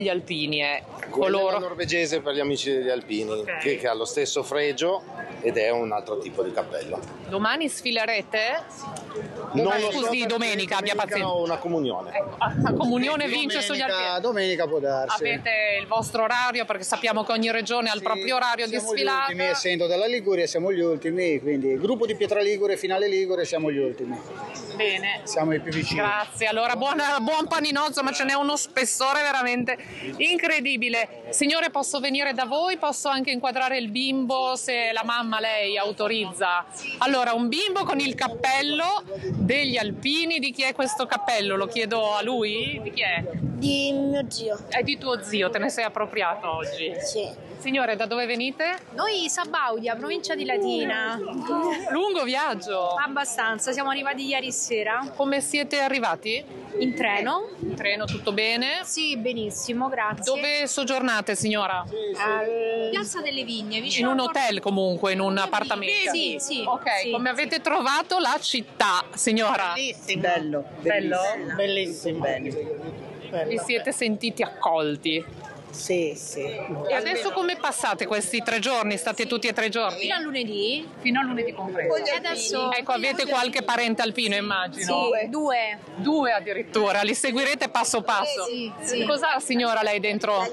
Gli alpini è Quella coloro norvegese per gli amici degli alpini, Ok. che ha lo stesso fregio ed è un altro tipo di cappello. domani sfilerete? Non lo scusi, so perché domenica, abbia pazienza. ho una comunione. La comunione vince sugli alpini. Domenica può darsi. Avete il vostro orario, perché sappiamo che ogni regione ha il proprio orario di siamo sfilata. Gli ultimi, essendo dalla Liguria siamo gli ultimi, quindi gruppo di Pietra Ligure, finale Ligure, siamo gli ultimi. Bene. Siamo i più vicini. Grazie, allora buon paninozzo, ma ce n'è uno spessore veramente incredibile. Signore, posso venire da voi? Posso anche inquadrare il bimbo se la mamma lei autorizza? Allora, un bimbo con il cappello degli alpini. Di chi è questo cappello? Lo chiedo a lui? Di chi è? Di mio zio. È di tuo zio, te ne sei appropriato oggi? Sì. Signore, da dove venite? Noi Sabaudia, provincia di Latina. Lungo viaggio. Abbastanza, siamo arrivati ieri sera Come siete arrivati? in treno. In treno, tutto bene? Sì, benissimo, grazie. Dove soggiornate, signora? Piazza delle Vigne, In vicino un al Porto- hotel comunque, in un appartamento? Sì, sì. Ok, sì. come avete trovato la città, signora? Bello, Bello? bellissimo. Vi siete sentiti accolti? Sì, sì. E adesso come passate questi 3 giorni? State tutti e 3 giorni? Fino a lunedì. Fino a lunedì compreso. E adesso Ecco, avete qualche parente alpino, immagino? sì, due. 2 addirittura, li seguirete passo passo. Sì, sì. Cos'ha signora lei dentro?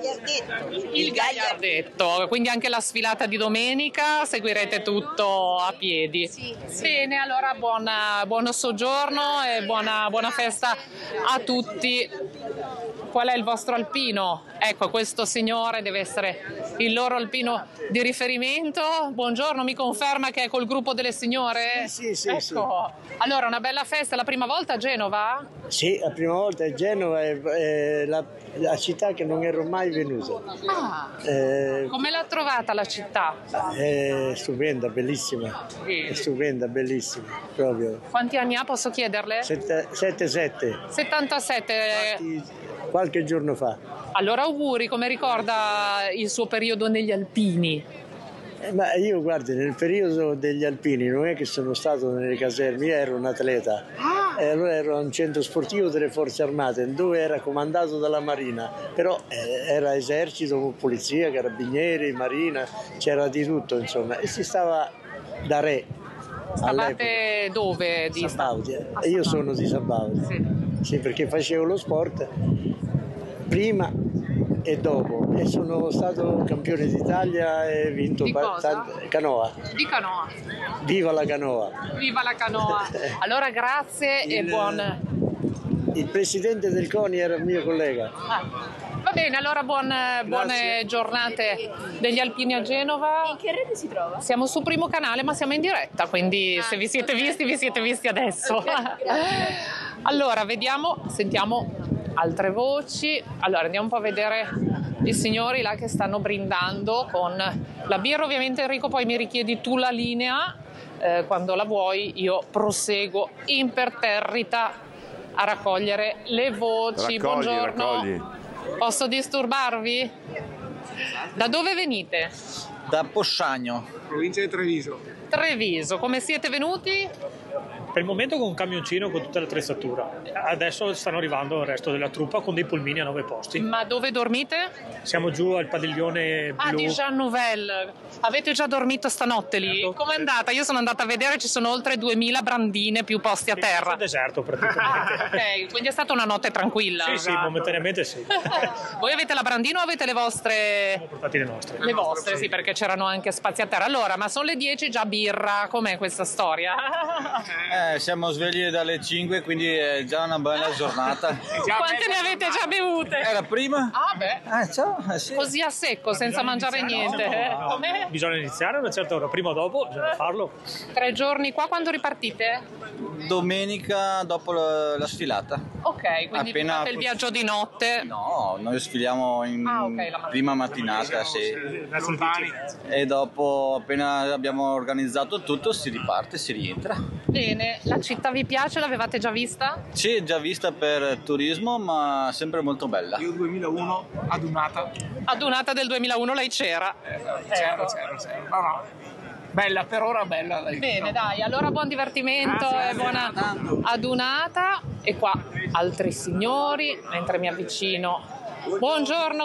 Il gagliardetto, quindi anche la sfilata di domenica seguirete tutto a piedi. Sì, sì. Bene, allora buon soggiorno e buona festa a tutti. Qual è il vostro alpino? Ecco, questo signore deve essere il loro alpino di riferimento. Buongiorno, mi conferma che è col gruppo delle signore? Sì, sì, ecco. Allora, una bella festa, la prima volta a Genova? Sì, la prima volta a Genova è la città che non ero mai venuto. Ah, come l'ha trovata la città? È stupenda, bellissima. È stupenda, bellissima, proprio. Quanti anni ha, posso chiederle? 7-7, 77. qualche giorno fa. Allora auguri, come ricorda il suo periodo negli alpini? Ma io, guardi, nel periodo degli alpini non è che sono stato nelle caserme, io ero un atleta. E allora ero a un centro sportivo delle forze armate dove era comandato dalla Marina, però era esercito, polizia, carabinieri, marina, c'era di tutto insomma, e si stava da re. Stavate dove? Di Sabaudia. E io sono di Sabaudia. Sì, perché facevo lo sport prima e dopo e sono stato campione d'Italia e vinto Di cosa? canoa. Di canoa. Viva la canoa! Viva la canoa! Allora grazie e buon... Il presidente del CONI era il mio collega. Va bene, allora buone giornate degli alpini a Genova. In che rete si trova? Siamo su Primo Canale, ma siamo in diretta, quindi se vi siete visti adesso. Allora, sentiamo altre voci. Allora, andiamo un po' a vedere i signori là che stanno brindando con la birra. Ovviamente Enrico, poi mi richiedi tu la linea. Quando la vuoi io proseguo imperterrita a raccogliere le voci. Buongiorno. Raccogli. Posso disturbarvi? Da dove venite? Da Posciagno. Provincia di Treviso. Treviso. Come siete venuti? Per il momento con un camioncino con tutta l'attrezzatura. Adesso stanno arrivando il resto della truppa con dei pulmini a 9 posti. Ma dove dormite? Siamo giù al padiglione blu. Di Jean Nouvel. Avete già dormito stanotte lì? Certo. Com'è andata? Io sono andata a vedere, ci sono oltre 2000 brandine più posti a terra. È deserto praticamente. Ok, quindi è stata una notte tranquilla. Sì, momentaneamente sì. Voi avete la brandina o avete le vostre? Siamo portati le nostre. Le vostre, sì, perché c'erano anche spazi a terra. Allora, ma sono le 10 già birra, com'è questa storia? Siamo svegli dalle 5, quindi è già una bella giornata. Quante ne avete già bevute? Era prima? Ah beh, Ciao. Sì. così a secco, senza mangiare niente. Com'è? Bisogna iniziare a una certa ora, prima o dopo bisogna farlo. 3 giorni qua, quando ripartite? Domenica dopo la sfilata. Ok, quindi Appena fate il viaggio di notte. No, noi sfiliamo in la prima mattinata, sì. E dopo, appena abbiamo organizzato tutto, si riparte, si rientra. Bene, la città vi piace? L'avevate già vista? Sì, già vista per turismo, ma sempre molto bella. Io 2001, adunata. Adunata del 2001 lei c'era. C'ero. No. Bella, per ora bella. Dai. Bene, dai, allora buon divertimento e buona adunata. E qua altri signori, mentre mi avvicino. Buongiorno.